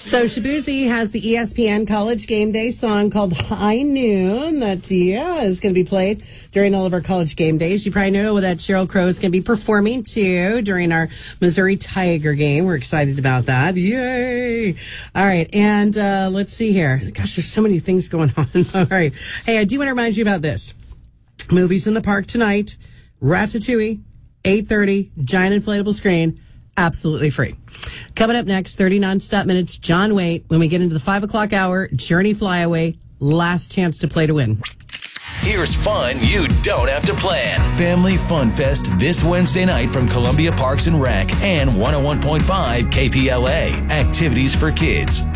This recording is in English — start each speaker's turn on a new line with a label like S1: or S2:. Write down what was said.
S1: So Shabuzi has the ESPN College Game Day song called High Noon that, is going to be played during all of our college game days. You probably know that Sheryl Crow is going to be performing, too, during our Missouri Tiger game. We're excited about that. Yay! All right, and let's see here. Gosh, there's so many things going on. All right. Hey, I do want to remind you about this. Movies in the park tonight. Ratatouille, 8:30, giant inflatable screen. Absolutely free. Coming up next, 30 nonstop minutes, John Waite. When we get into the 5 o'clock hour, Journey Flyaway, last chance to play to win.
S2: Here's fun you don't have to plan. Family Fun Fest this Wednesday night from Columbia Parks and Rec and 101.5 KPLA. Activities for kids.